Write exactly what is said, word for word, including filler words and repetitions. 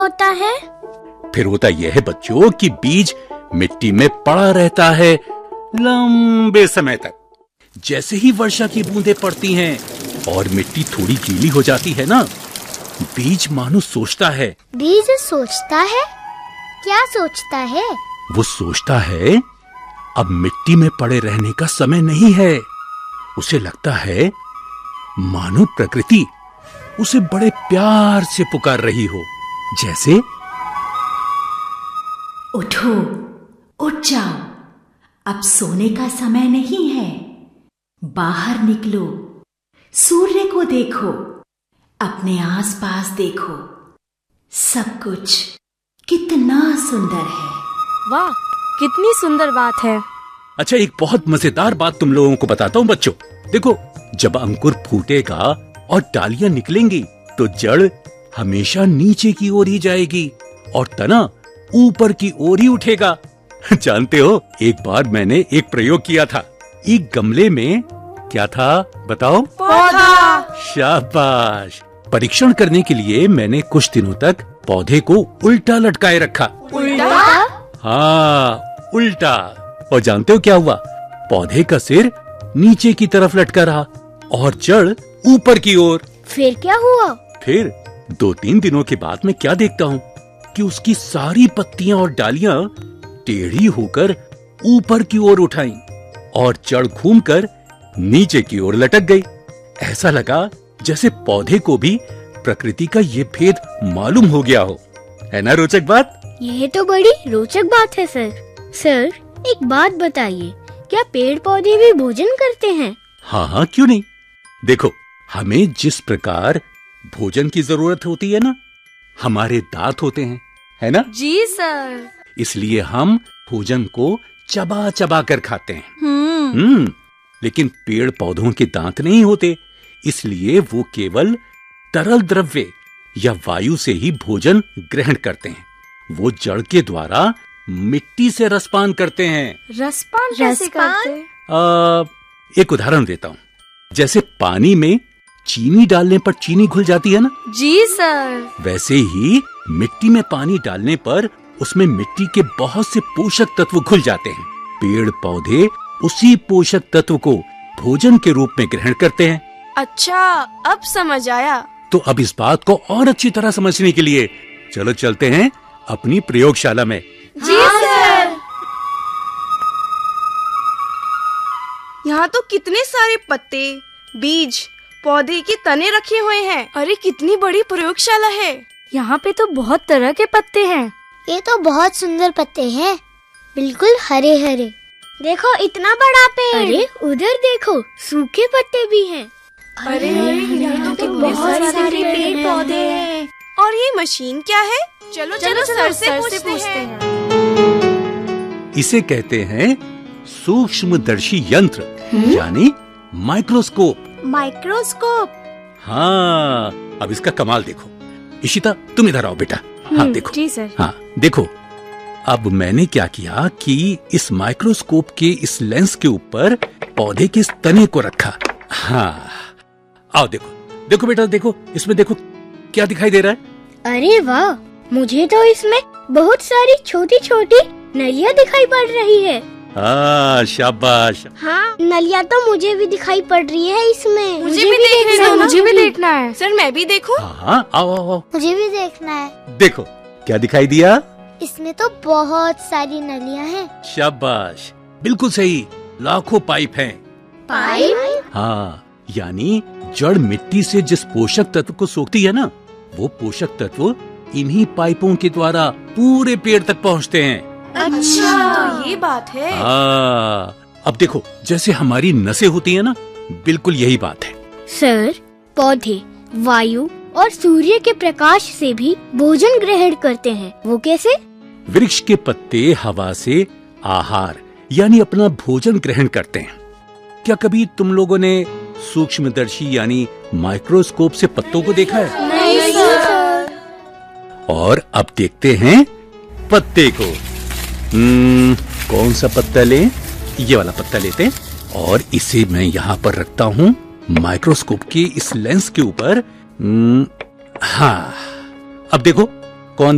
होता है? फिर होता यह है बच्चों कि बीज मिट्टी में पड़ा रहता है लंबे समय तक। जैसे ही वर्षा की बूंदें पड़ती हैं और मिट्टी थोड़ी गीली हो जाती है ना, बीज मानो सोचता है। बीज सोचता है? क्या सोचता है? वो सोचता है अब मिट्टी में पड़े रहने का समय नहीं है। उसे लगता है मानो प्रकृति उसे बड़े प्यार से पुकार रही हो, जैसे उठो, उठ जाओ, अब सोने का समय नहीं है। बाहर निकलो, सूर्य को देखो, अपने आसपास देखो, सब कुछ कितना सुंदर है। वाह, कितनी सुंदर बात है। अच्छा, एक बहुत मजेदार बात तुम लोगों को बताता हूँ बच्चों। देखो, जब अंकुर फूटेगा और डालियां निकलेंगी तो जड़ हमेशा नीचे की ओर ही जाएगी और तना ऊपर की ओर ही उठेगा। जानते हो, एक बार मैंने एक प्रयोग किया था। एक गमले में क्या था बताओ? पौधा। शाबाश। परीक्षण करने के लिए मैंने कुछ दिनों तक पौधे को उल्टा लटकाए रखा। उल्टा? हाँ, उल्टा। और जानते हो क्या हुआ? पौधे का सिर नीचे की तरफ लटका रहा और जड़ ऊपर की ओर। फिर क्या हुआ? फिर दो तीन दिनों के बाद मैं क्या देखता हूँ कि उसकी सारी पत्तियां और डालियां टेढ़ी होकर ऊपर की ओर उठाई और जड़ घूमकर नीचे की ओर लटक गई। ऐसा लगा जैसे पौधे को भी प्रकृति का ये भेद मालूम हो गया हो। है ना रोचक बात? यह तो बड़ी रोचक बात है सर। सर, एक बात बताइए, क्या पेड़ पौधे भी भोजन करते हैं? हाँ हाँ, क्यों नहीं। देखो, हमें जिस प्रकार भोजन की जरूरत होती है ना, हमारे दांत होते हैं, है ना? जी सर। इसलिए हम भोजन को चबा चबा कर खाते हैं। हम्म हम्म लेकिन पेड़ पौधों के दांत नहीं होते, इसलिए वो केवल तरल द्रव्य या वायु से ही भोजन ग्रहण करते हैं। वो जड़ के द्वारा मिट्टी से रसपान करते हैं। रसपान कैसे करते? आ, एक उदाहरण देता हूँ। जैसे पानी में चीनी डालने पर चीनी घुल जाती है ना? जी सर। वैसे ही मिट्टी में पानी डालने पर उसमें मिट्टी के बहुत से पोषक तत्व घुल जाते हैं। पेड़ पौधे उसी पोषक तत्व को भोजन के रूप में ग्रहण करते हैं। अच्छा, अब समझ आया। तो अब इस बात को और अच्छी तरह समझने के लिए चलो चलते हैं अपनी प्रयोगशाला में। जी सर। यहाँ तो कितने सारे पत्ते, बीज, पौधे के तने रखे हुए हैं। अरे कितनी बड़ी प्रयोगशाला है। यहाँ पे तो बहुत तरह के पत्ते हैं। ये तो बहुत सुंदर पत्ते हैं, बिल्कुल हरे हरे। देखो, इतना बड़ा पेड़। अरे उधर देखो, सूखे पत्ते भी हैं। अरे यहाँ तो बहुत सारे पेड़ पौधे हैं। और ये मशीन क्या है? चलो चलो सर से पूछते हैं। इसे कहते हैं सूक्ष्मदर्शी यंत्र, यानी माइक्रोस्कोप। माइक्रोस्कोप? हाँ, अब इसका कमाल देखो। इशिता, तुम इधर आओ बेटा। हाँ देखो। जी सर। हाँ देखो, अब मैंने क्या किया कि इस माइक्रोस्कोप के इस लेंस के ऊपर पौधे के इस तने को रखा। हाँ, आओ देखो, देखो बेटा, देखो इसमें, देखो क्या दिखाई दे रहा है। अरे वाह, मुझे तो इसमें बहुत सारी छोटी छोटी नलियाँ दिखाई पड़ रही है। हाँ, शाबाश। हाँ, नलियाँ तो मुझे भी दिखाई पड़ रही है इसमें। मुझे भी देखना है। मुझे भी देखना है। सर, मैं भी देखूं? हाँ हाँ, आओ आओ आओ। मुझे भी देखना है। देखो क्या दिखाई दिया। इसमें तो बहुत सारी नलियाँ हैं। शाबाश, बिल्कुल सही, लाखों पाइप हैं। पाइप? हाँ, यानी जड़ मिट्टी से जिस पोषक तत्व को सोखती है ना, वो पोषक तत्व इन्हीं पाइपों के द्वारा पूरे पेड़ तक पहुँचते हैं। अच्छा, तो ये बात है। हाँ, अब देखो, जैसे हमारी नसें होती है ना, बिल्कुल यही बात है। सर, पौधे वायु और सूर्य के प्रकाश से भी भोजन ग्रहण करते हैं, वो कैसे? वृक्ष के पत्ते हवा से आहार यानी अपना भोजन ग्रहण करते हैं। क्या कभी तुम लोगों ने सूक्ष्मदर्शी यानी माइक्रोस्कोप से पत्तों को देखा है? नहीं सर। और अब देखते हैं पत्ते को। हम्म, कौन सा पत्ता लें? ये वाला पत्ता लेते हैं और इसे मैं यहाँ पर रखता हूँ माइक्रोस्कोप के इस लेंस के ऊपर। हाँ, अब देखो